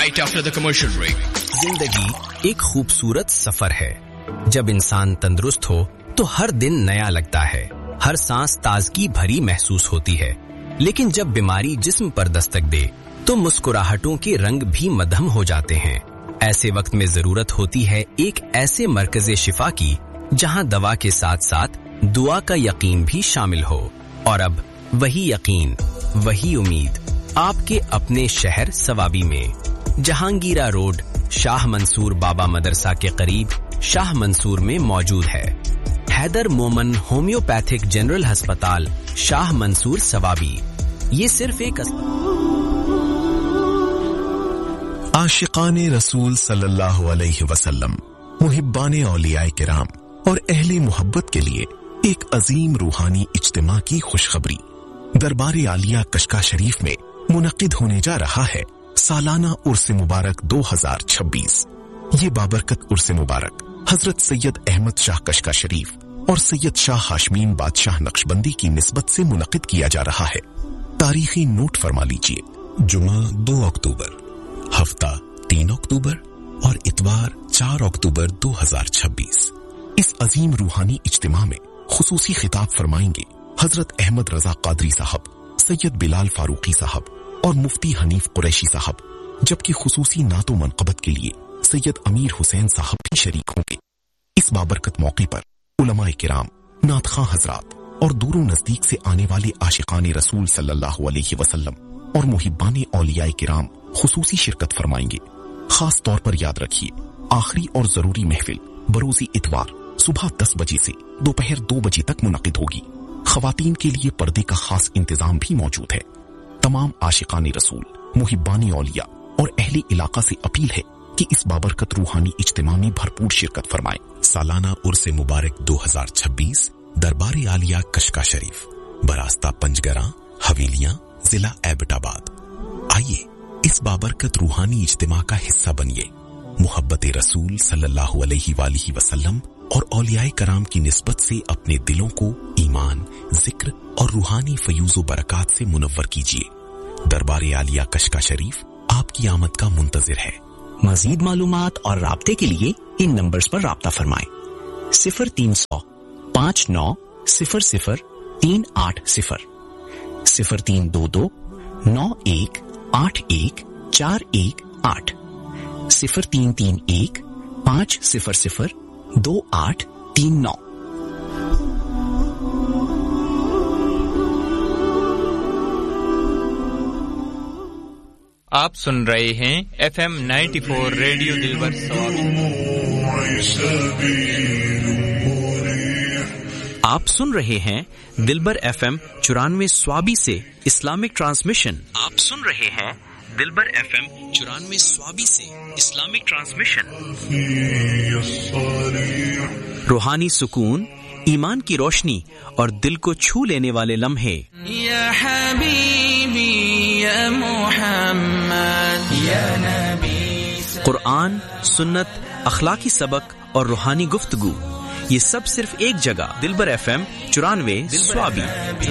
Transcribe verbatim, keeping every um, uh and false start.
right after the commercial break. जिंदगी एक खूबसूरत सफर है. जब इंसान तंदुरुस्त हो तो हर दिन नया लगता है. हर सांस ताजगी भरी महसूस होती है. लेकिन जब बीमारी जिस्म पर दस्तक दे तो मुस्कुराहटों के रंग भी मध्यम हो जाते हैं. ऐसे वक्त में जरूरत होती है एक ऐसे मरकज़े शिफा की जहां दवा के साथ साथ दुआ का यकीन भी शामिल हो. और अब वही यकीन, वही उम्मीद आपके अपने शहर सवाबी में, जहांगीरा रोड, शाह मंसूर बाबा मदरसा के करीब शाह मंसूर में मौजूद है. हैदर मोमन होम्योपैथिक जनरल अस्पताल, शाह मंसूर सवाबी. ये सिर्फ एक आशिकाने रसूल सल्लल्लाहु अलैहि वसल्लम, मुहिब्बाने औलियाए किराम और अहले मोहब्बत के लिए एक अजीम रूहानी इज्तिमा की खुशखबरी. दरबार आलिया कशका शरीफ में मुनक्किद होने जा रहा है सालाना उर्स मुबारक दो हज़ार छब्बीस. ये बाबरकत उर्स मुबारक हजरत सैयद अहमद शाह कशका शरीफ और सैयद शाह हाशमीन बादशाह नक्शबंदी की निस्बत से मुनक्किद किया जा रहा है. तारीखी नोट फरमा लीजिए. जुमा दो अक्टूबर, हफ्ता तीन अक्टूबर और इतवार चार अक्टूबर दो हज़ार छब्बीस. इस अजीम रूहानी इज्तिमा में खुसूसी खिताब फरमाएंगे हजरत अहमद रजा कादरी साहब, सैयद बिलाल फारूकी साहब और मुफ्ती हनीफ कुरैशी साहब, जबकि खुसूसी नातो मनक़बत के लिए सैयद अमीर हुसैन साहब भी शरीक होंगे. इस बाबरकत मौके पर उलमाए किराम, नातखां हजरात और दूरों नजदीक से आने वाले आशिकाने रसूल सल्लल्लाहु अलैहि वसल्लम और मुहिब्बाने औलियाए किराम खुसूसी शिरकत फरमाएंगे. खास तौर पर याद रखिए, आखिरी और जरूरी महफिल बरोज़ी इतवार सुबह दस बजे से दोपहर दो बजे तक मुनक़िद होगी. खवातीन के लिए पर्दे का खास इंतजाम भी मौजूद है. तमाम आशिकाने रसूल, मुहिब्बाने औलिया और अहले इलाका से अपील है कि इस बाबरकत रूहानी इज्तिमा में भरपूर शिरकत फरमाएं. सालाना उर्स मुबारक दो हज़ार छब्बीस, दरबार आलिया कशका शरीफ, बरास्ता पंजगरा, हवेलियां, जिला एबटाबाद. आइए इस बाबरकत रूहानी इज्तिमा का हिस्सा बनिए. मुहब्बत रसूल सल्लल्लाहु अलैहि वालिहि वसल्लम और औलियाए कराम की निस्बत से अपने दिलों को ईमान, जिक्र और रूहानी फयूज़ो बरकत से मुनव्वर कीजिए. दरबार आलिया कशका शरीफ आपकी आमद का मुंतजिर है. मजीद मालूमात और राब्ते के लिए इन नंबर्स पर राब्ता फरमाएं. सिफर तीन सौ पाँच नौ सिफर सिफर तीन आठ सिफर, सिफर तीन दो दो नौ एक आठ एक चार एक आठ, सिफर तीन तीन एक पाँच सिफर सिफर दो आठ तीन नौ. आप सुन रहे हैं F M ninety four radio दिलबर आप सुन रहे हैं दिलबर एफ एम चौरानवे स्वाबी से इस्लामिक ट्रांसमिशन. आप सुन रहे हैं दिलबर एफ एम चौरानवे स्वाबी से इस्लामिक ट्रांसमिशन. रूहानी सुकून, ईमान की रोशनी और दिल को छू लेने वाले लम्हे. या हबीबी या मुहम्मद या नबी. कुरान, सुन्नत, अखलाकी सबक और रूहानी गुफ्तगू, ये सब सिर्फ एक जगह. दिलबर एफ एम चौरानवे स्वाबी.